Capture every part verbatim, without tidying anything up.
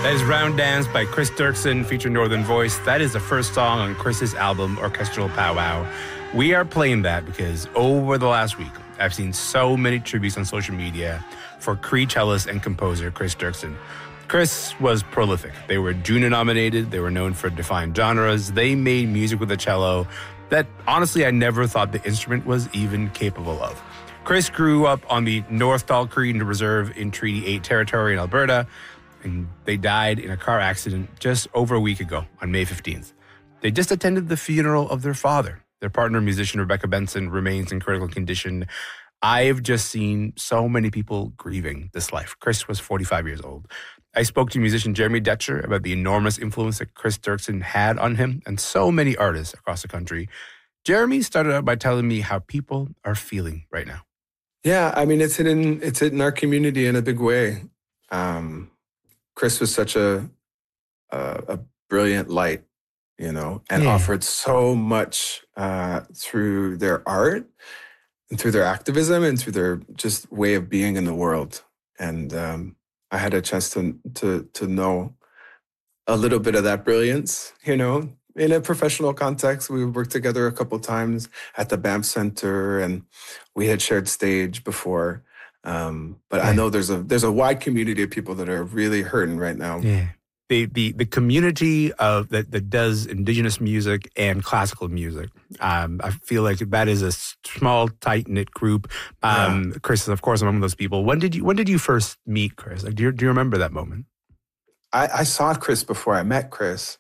That is Round Dance by Chris Dirksen featuring Northern Voice. That is the first song on Chris's album, Orchestral Powwow. We are playing that because over the last week, I've seen so many tributes on social media for Cree cellist and composer Chris Dirksen. Chris was prolific. They were Juno nominated. They were known for defined genres. They made music with a cello that, honestly, I never thought the instrument was even capable of. Chris grew up on the North Dal Cree Reserve in Treaty eight territory in Alberta, and they died in a car accident just over a week ago on May fifteenth. They just attended the funeral of their father. Their partner, musician Rebecca Benson, remains in critical condition. I've just seen so many people grieving this life. Chris was forty-five years old. I spoke to musician Jeremy Detcher about the enormous influence that Chris Dirksen had on him and so many artists across the country. Jeremy started out by telling me how people are feeling right now. Yeah, I mean, it's in it's in our community in a big way. Um, Chris was such a, a a brilliant light, you know, and Yeah. offered so much uh, through their art and through their activism and through their just way of being in the world. And um, I had a chance to to to know a little bit of that brilliance, you know, in a professional context. We worked together a couple times at the Banff Center, and we had shared stage before. Um, but Yeah. I know there's a there's a wide community of people that are really hurting right now. Yeah. The, the the community of that, that does Indigenous music and classical music. Um, I feel like that is a small, tight-knit group. Um, Yeah. Chris is, of course, among those people. When did you when did you first meet Chris? Like, do you, do you remember that moment? I, I saw Chris before I met Chris,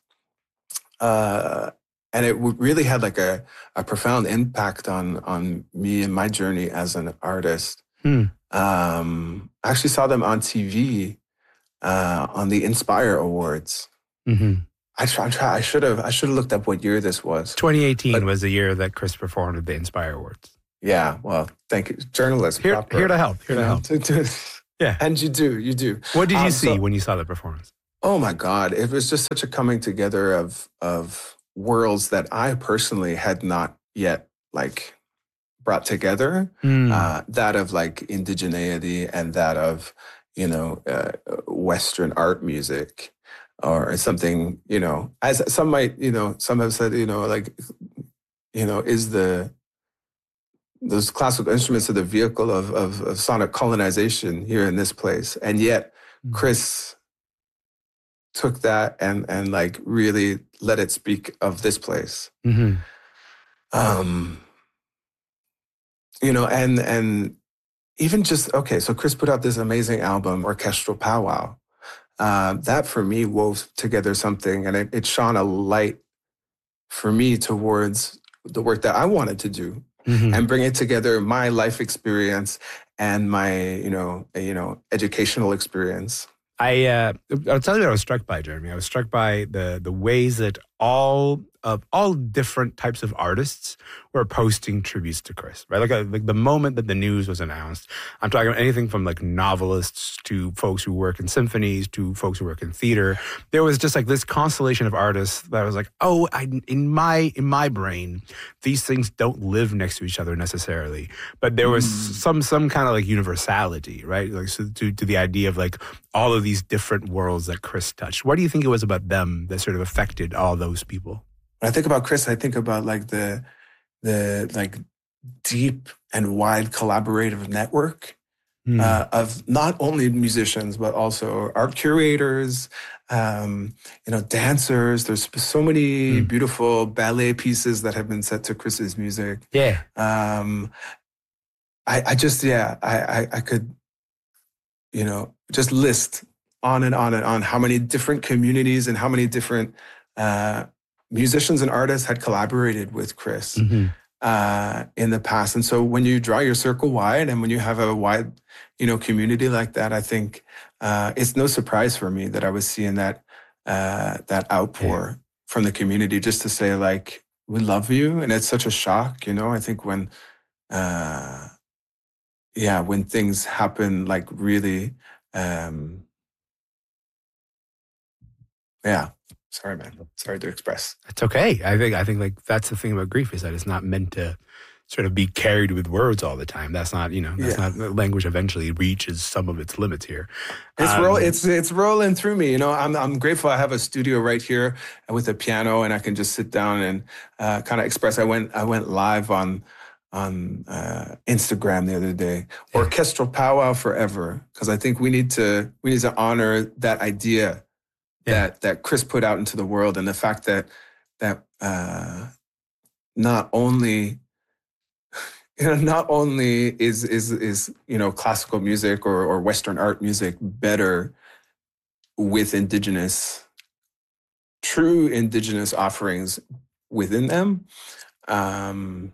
uh, and it w- really had like a, a profound impact on on me and my journey as an artist. Hmm. Um, I actually saw them on T V uh, on the Inspire Awards. Mm-hmm. I try, I, try, I should have I should have looked up what year this was. twenty eighteen But- was the year that Chris performed at the Inspire Awards. Yeah, well, thank you, journalist. Here, proper, here to help. Here you to know, help. to- to- Yeah. and you do, you do. What did you Um, see so- when you saw the performance? Oh my God, it was just such a coming together of of worlds that I personally had not yet like brought together. Mm. Uh, that of like indigeneity and that of, you know, uh, Western art music or something, you know, as some might, you know, some have said, you know, like, you know, is the, those classical instruments are the vehicle of, of, of sonic colonization here in this place. And yet Mm. Chris took that and, and like really let it speak of this place. Mm-hmm. Um, you know, and and even just, okay, so Chris put out this amazing album, Orchestral Powwow. Uh, that for me wove together something, and it, it shone a light for me towards the work that I wanted to do Mm-hmm. and bring it together, my life experience and my, you know, you know, educational experience. I uh, I'll tell you what I was struck by, Jeremy. I was struck by the the ways that all of all different types of artists were posting tributes to Chris. Right, like a, like the moment that the news was announced, I'm talking about anything from like novelists to folks who work in symphonies to folks who work in theater. There was just like this constellation of artists that was like, oh, I, in my in my brain, these things don't live next to each other necessarily, but there was Mm. some some kind of like universality, right? Like so to to the idea of like all of these different worlds that Chris touched. What do you think it was about them that sort of affected all those people? When I think about Chris, I think about like the the like deep and wide collaborative network Mm. uh, of not only musicians but also art curators, um, you know, dancers. There's so many Mm. beautiful ballet pieces that have been set to Chris's music. Yeah. Um, I, I just yeah, I, I I could, you know, just list on and on and on how many different communities and how many different uh, musicians and artists had collaborated with Chris Mm-hmm. uh, in the past. And so when you draw your circle wide and when you have a wide, you know, community like that, I think uh, it's no surprise for me that I was seeing that uh, that outpour Yeah. from the community just to say like, we love you. And it's such a shock, you know, I think when, uh, yeah, when things happen like really, um, yeah, sorry, man. Sorry to express. It's okay. I think I think like that's the thing about grief is that it's not meant to sort of be carried with words all the time. That's not, you know, that's Yeah. not, language eventually reaches some of its limits here. It's Um, roll, it's it's rolling through me. You know, I'm I'm grateful. I have a studio right here with a piano, and I can just sit down and uh, kind of express. I went I went live on on uh, Instagram the other day. Yeah. Orchestral powwow forever, because I think we need to we need to honor that idea Yeah. that that Chris put out into the world, and the fact that that uh, not only you know, not only is is is you know classical music or or Western art music better with indigenous, true indigenous offerings within them, um,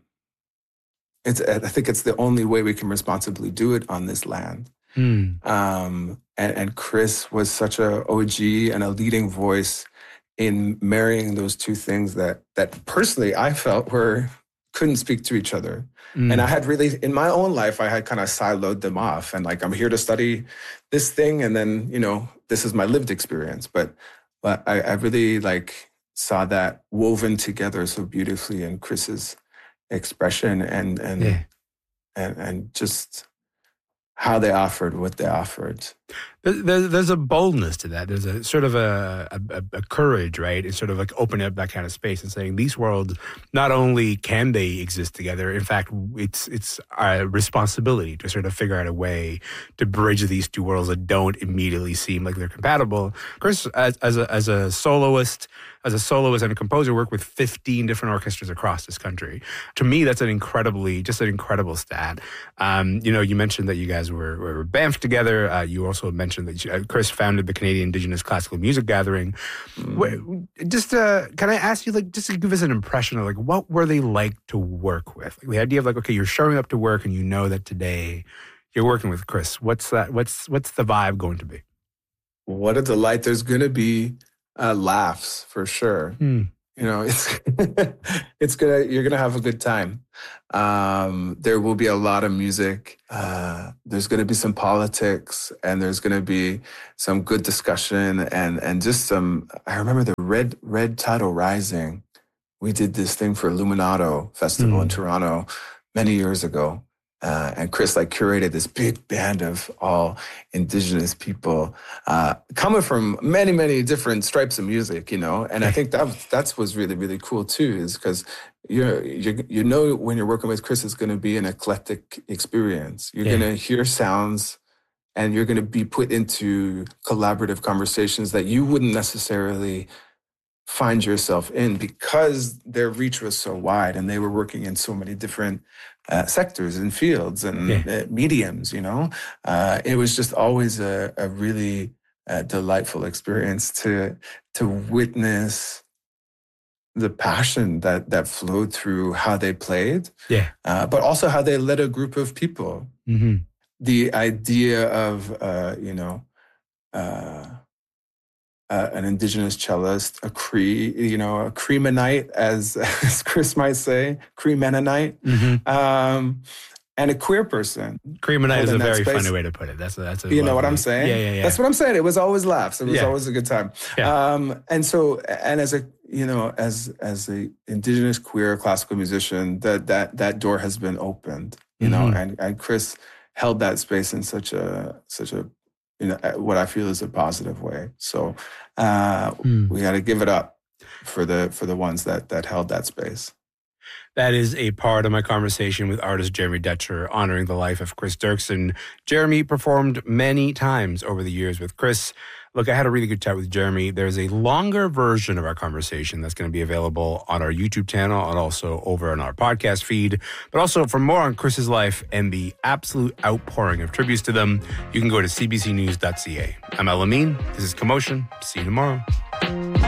it's I think it's the only way we can responsibly do it on this land. hmm. Um, and, and Chris was such a O G and a leading voice in marrying those two things that that personally I felt were couldn't speak to each other. Mm. And I had really, in my own life, I had kind of siloed them off. And like, I'm here to study this thing. And then, you know, this is my lived experience. But but I, I really like saw that woven together so beautifully in Chris's expression and and Yeah. and, and just how they offered what they offered. There- There's, there's a boldness to that. There's a sort of a, a, a courage, right? It's sort of like opening up that kind of space and saying these worlds, not only can they exist together, in fact, it's it's our responsibility to sort of figure out a way to bridge these two worlds that don't immediately seem like they're compatible. Chris, as, as, a, as a soloist, as a soloist and a composer, worked with fifteen different orchestras across this country. To me, that's an incredibly, just an incredible stat. Um, you know, you mentioned that you guys were, were Banff together. Uh, you also mentioned that you, uh, Chris founded the Canadian Indigenous Classical Music Gathering. Mm. What, just uh, can I ask you, like, just to give us an impression of like what were they like to work with? Like, the idea of like, okay, you're showing up to work and you know that today you're working with Chris. What's that? What's what's the vibe going to be? What a delight. There's going to be uh, laughs for sure. Hmm. You know, it's it's gonna you're gonna have a good time. Um, there will be a lot of music. Uh, there's gonna be some politics, and there's gonna be some good discussion, and and just some. I remember the Red Red Tidal Rising. We did this thing for Illuminato Festival Mm. in Toronto many years ago. Uh, and Chris like curated this big band of all indigenous people uh, coming from many, many different stripes of music, you know. And I think that that's was really, really cool too, is because you you you know when you're working with Chris, it's going to be an eclectic experience. You're Yeah. going to hear sounds, and you're going to be put into collaborative conversations that you wouldn't necessarily find yourself in because their reach was so wide and they were working in so many different uh, sectors and fields and Yeah. uh, mediums, you know. Uh, it was just always a, a really uh, delightful experience to to witness the passion that that flowed through how they played, Yeah. uh, but also how they led a group of people. Mm-hmm. The idea of, uh, you know, uh, Uh, an indigenous cellist, a Cree, you know, a Cree Mennonite, as, as Chris might say, Cree Mennonite, Mm-hmm. um, and a queer person. Creamonite is a Holding that very space. funny way to put it. That's a, that's a You know what lovely- I'm saying? Yeah, yeah, yeah. That's what I'm saying. It was always laughs. It was Yeah. always a good time. Yeah. Um, and so, and as a, you know, as as a indigenous queer classical musician, that that that door has been opened. You know, Mhm. and and Chris held that space in such a such a you know what I feel is a positive way. So uh, Hmm. we got to give it up for the for the ones that that held that space. That is a part of my conversation with artist Jeremy Dutcher, honoring the life of Chris Dirksen. Jeremy performed many times over the years with Chris. Look, I had a really good chat with Jeremy. There's a longer version of our conversation that's going to be available on our YouTube channel and also over on our podcast feed. But also, for more on Chris's life and the absolute outpouring of tributes to them, you can go to c b c news dot c a. I'm El Amin. This is Commotion. See you tomorrow.